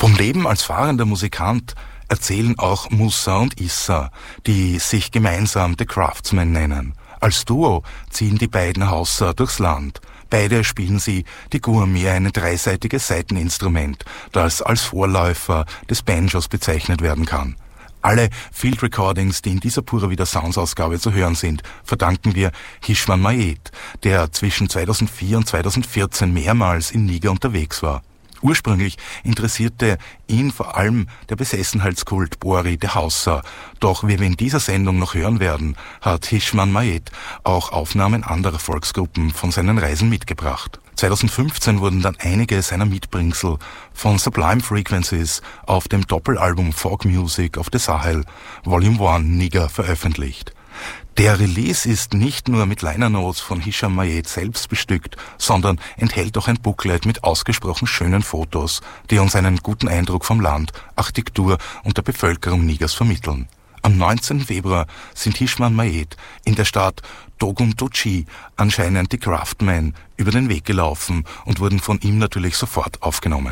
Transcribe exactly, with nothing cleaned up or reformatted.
Vom Leben als fahrender Musikant erzählen auch Musa und Issa, die sich gemeinsam The Craftsmen nennen. Als Duo ziehen die beiden Hausser durchs Land. Beide spielen sie die Gurmi, ein dreiseitiges Saiteninstrument, das als Vorläufer des Banjos bezeichnet werden kann. Alle Field Recordings, die in dieser Pura Vida Sounds Ausgabe zu hören sind, verdanken wir Hishman Mayet, der zwischen zweitausendvier und zweitausendvierzehn mehrmals in Niger unterwegs war. Ursprünglich interessierte ihn vor allem der Besessenheitskult Bori de Hausa. Doch wie wir in dieser Sendung noch hören werden, hat Hishman Mayet auch Aufnahmen anderer Volksgruppen von seinen Reisen mitgebracht. zweitausendfünfzehn wurden dann einige seiner Mitbringsel von Sublime Frequencies auf dem Doppelalbum Folk Music of the Sahel Volume eins Niger veröffentlicht. Der Release ist nicht nur mit Liner Notes von Hisham Mayet selbst bestückt, sondern enthält auch ein Booklet mit ausgesprochen schönen Fotos, die uns einen guten Eindruck vom Land, Architektur und der Bevölkerung Nigers vermitteln. Am neunzehnten Februar sind Hishman Mayet in der Stadt Dogumdochi anscheinend die Craftsmen über den Weg gelaufen und wurden von ihm natürlich sofort aufgenommen.